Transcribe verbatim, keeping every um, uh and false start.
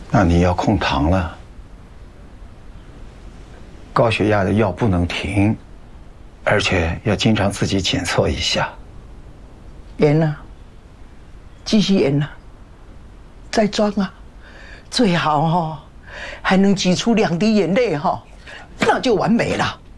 那你要控糖了，高血压的药不能停，而且要经常自己检测一下。 盐啊，继续盐啊，再装啊，最好哈、哦，还能挤出两滴眼泪哈、哦，那就完美了。